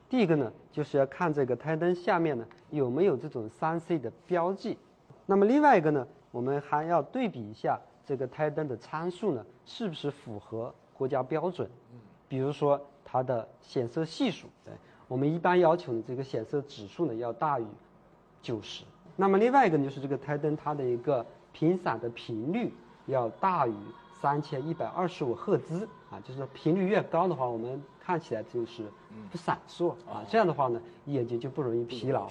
第一个呢，就是要看这个台灯下面呢有没有这种3C 的标记。那么另外一个呢，我们还要对比一下这个台灯的参数呢是不是符合国家标准。比如说它的显色系数，我们一般要求呢这个显色指数呢要大于90。那么另外一个呢，就是这个台灯它的一个频闪的频率要大于3125赫兹啊，就是频率越高的话，我们看起来就是不闪烁啊，这样的话呢，眼睛就不容易疲劳。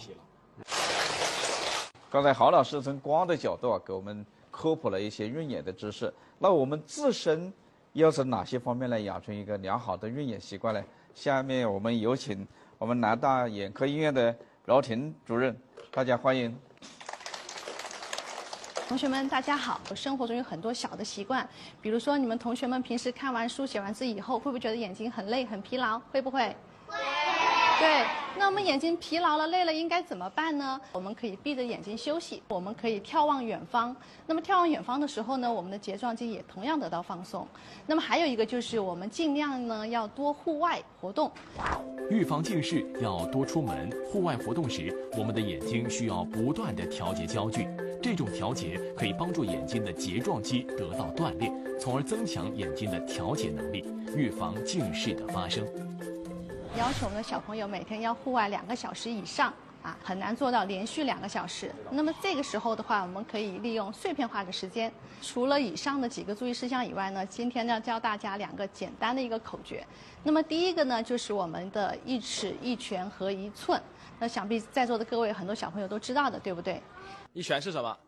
刚才郝老师从光的角度啊，给我们科普了一些晕眼的知识。那我们自身要从哪些方面来养成一个良好的晕眼习惯呢？下面我们有请我们南大眼科医院的饶婷主任，大家欢迎。 同学们，大家好。生活中有很多小的习惯，比如说你们同学们平时看完书、写完字以后，会不会觉得眼睛很累、很疲劳？会不会？会。对。那我们眼睛疲劳了、累了，应该怎么办呢？我们可以闭着眼睛休息，我们可以眺望远方。那么眺望远方的时候呢，我们的睫状肌也同样得到放松。那么还有一个就是我们尽量呢要多户外活动。 预防近视要多出门，户外活动时，我们的眼睛需要不断地调节焦距。这种调节可以帮助眼睛的睫状肌得到锻炼，从而增强眼睛的调节能力，预防近视的发生。 要求呢，小朋友每天要户外2个小时以上啊，很难做到连续2个小时。那么这个时候的话，我们可以利用碎片化的时间。除了以上的几个注意事项以外呢，今天要教大家2个简单的一个口诀。那么第一个呢，就是我们的1尺1拳和1寸。那想必在座的各位很多小朋友都知道的，对不对 ？1拳是什么？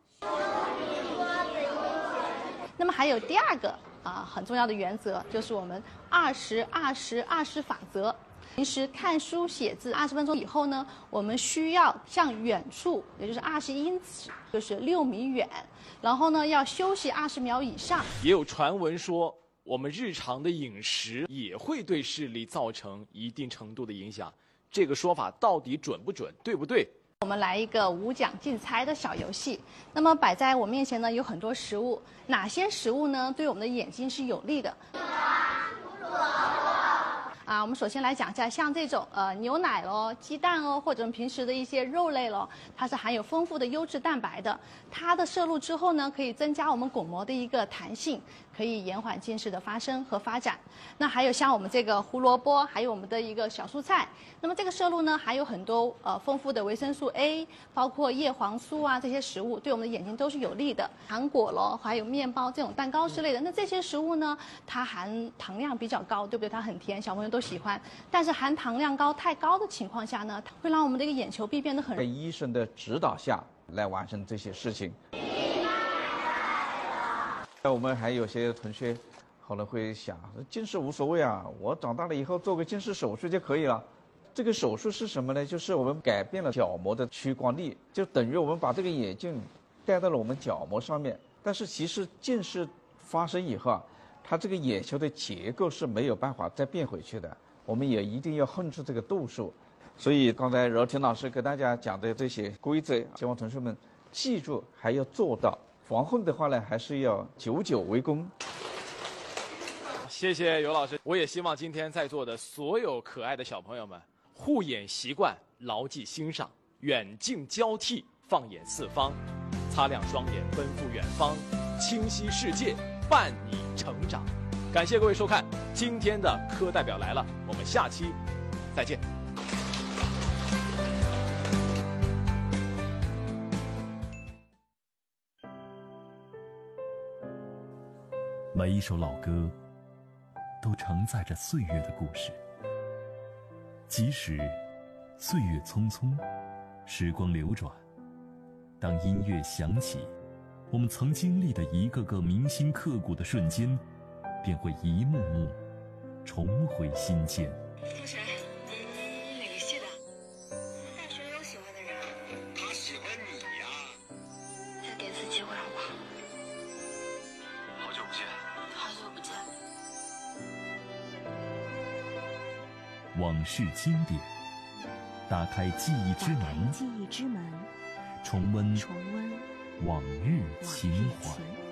那么还有第2个很重要的原则，就是我们20-20-20法则。平时看书写字20分钟以后呢，我们需要向远处，也就是20英尺，就是6米远，然后呢要休息20秒以上。 也有传闻说，我们日常的饮食也会对视力造成一定程度的影响，这个说法到底准不准，对不对？ 我们来一个5讲竞猜的小游戏。那么摆在我面前呢有很多食物，哪些食物呢对我们的眼睛是有利的？我们首先来讲一下，像这种牛奶咯、鸡蛋哦，或者我们平时的一些肉类咯，它是含有丰富的优质蛋白的。它的摄入之后呢，可以增加我们巩膜的一个弹性，可以延缓近视的发生和发展。那还有像我们这个胡萝卜，还有我们的一个小蔬菜，那么这个摄入呢，还有很多丰富的维生素 A， 包括叶黄素啊，这些食物对我们的眼睛都是有利的。糖果咯，还有面包这种蛋糕之类的，那这些食物呢，它含糖量比较高，对不对？它很甜，小朋友都喜欢。但是含糖量太高的情况下呢，会让我们的一个眼球壁变得很在医生的指导下来完成这些事情。我们还有些同学可能会想，近视无所谓啊，我长大了以后做个近视手术就可以了。这个手术是什么呢？就是我们改变了角膜的屈光力，就等于我们把这个眼镜戴到了我们角膜上面。但是其实近视发生以后啊，它这个眼球的结构是没有办法再变回去的，我们也一定要控制这个度数。所以刚才饶婷老师给大家讲的这些规则，希望同学们记住，还要做到。防控的话呢，还是要久久为功。 谢谢尤老师，我也希望今天在座的所有可爱的小朋友们，护眼习惯牢记心上，远近交替，放眼四方，擦亮双眼，奔赴远方，清晰世界，伴你成长。感谢各位收看今天的科代表来了，我们下期再见。 每一首老歌都承载着岁月的故事，即使岁月匆匆，时光流转，当音乐响起，我们曾经历的一个个铭心刻骨的瞬间便会一幕幕重回心间。 同学，哪个系的？大学有喜欢的人。 他喜欢你呀。 再给次机会好不好？ 好久不见。 好久不见。 往事经典，打开记忆之门， 记忆之门， 重温重温往日情怀。